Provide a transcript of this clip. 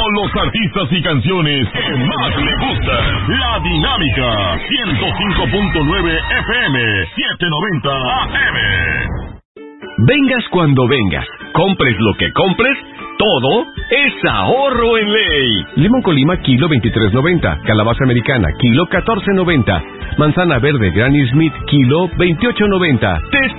con los artistas y canciones que más le gustan. La Dinámica 105.9 FM 790 AM. Vengas cuando vengas, compres lo que compres, todo es ahorro en ley. Limón Colima, kilo 23.90. Calabaza americana, kilo 14.90. Manzana verde Granny Smith, kilo 28.90.